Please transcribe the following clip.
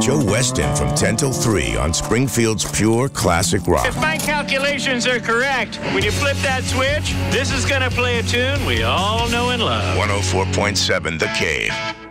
Joe Weston from 10 till 3 on Springfield's Pure Classic Rock. If my calculations are correct, when you flip that switch, this is going to play a tune we all know and love. 104.7 The Cave.